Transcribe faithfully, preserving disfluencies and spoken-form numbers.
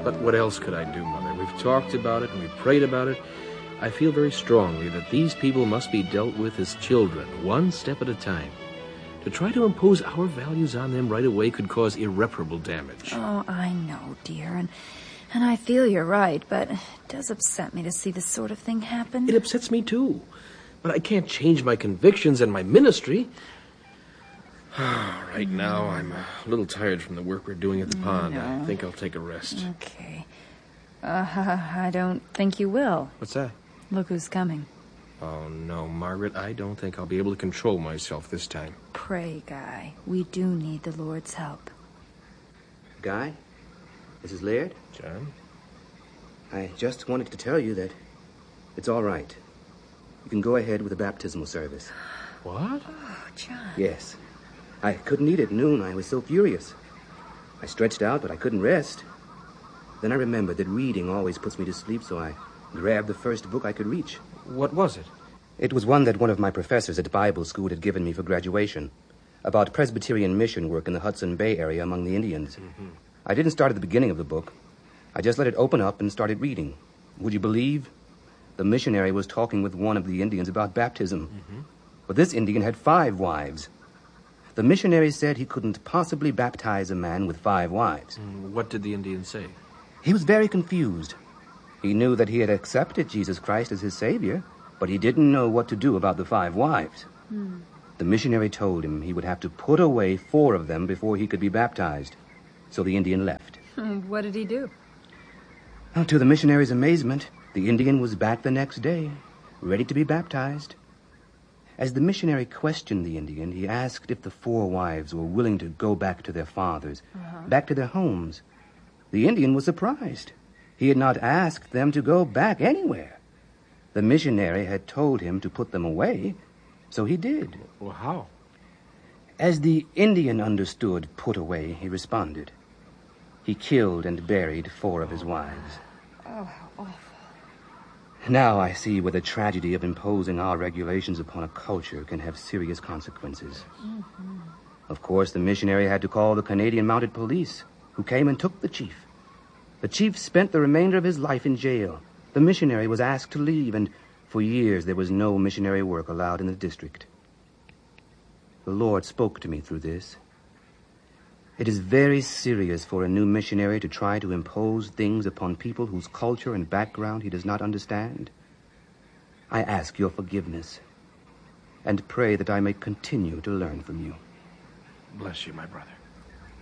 But what else could I do, Mother? We've talked about it and we've prayed about it. I feel very strongly that these people must be dealt with as children, one step at a time. To try to impose our values on them right away could cause irreparable damage. Oh, I know, dear, and and I feel you're right, but it does upset me to see this sort of thing happen. It upsets me, too. But I can't change my convictions and my ministry. Right now, I'm a little tired from the work we're doing at the pond. No. I think I'll take a rest. Okay. Uh, I don't think you will. What's that? Look who's coming. Oh, no, Margaret, I don't think I'll be able to control myself this time. Pray, Guy. We do need the Lord's help. Guy? Missus Laird? John? I just wanted to tell you that it's all right. You can go ahead with the baptismal service. What? Oh, John. Yes. I couldn't eat at noon. I was so furious. I stretched out, but I couldn't rest. Then I remembered that reading always puts me to sleep, so I grabbed the first book I could reach. What was it? It was one that one of my professors at Bible school had given me for graduation, about Presbyterian mission work in the Hudson Bay area among the Indians. Mm-hmm. I didn't start at the beginning of the book. I just let it open up and started reading. Would you believe? The missionary was talking with one of the Indians about baptism. Mm-hmm. But this Indian had five wives. The missionary said he couldn't possibly baptize a man with five wives. Mm, what did the Indian say? He was very confused. He knew that he had accepted Jesus Christ as his Savior, but he didn't know what to do about the five wives. Mm. The missionary told him he would have to put away four of them before he could be baptized. So the Indian left. What did he do? Well, to the missionary's amazement, the Indian was back the next day, ready to be baptized. As the missionary questioned the Indian, he asked if the four wives were willing to go back to their fathers, uh-huh. back to their homes. The Indian was surprised. He had not asked them to go back anywhere. The missionary had told him to put them away, so he did. Well, how? As the Indian understood put away, he responded. He killed and buried four of his wives. Oh, how awful. Now I see where the tragedy of imposing our regulations upon a culture can have serious consequences. Mm-hmm. Of course, the missionary had to call the Canadian Mounted Police, who came and took the chief. The chief spent the remainder of his life in jail. The missionary was asked to leave, and for years there was no missionary work allowed in the district. The Lord spoke to me through this. It is very serious for a new missionary to try to impose things upon people whose culture and background he does not understand. I ask your forgiveness and pray that I may continue to learn from you. Bless you, my brother.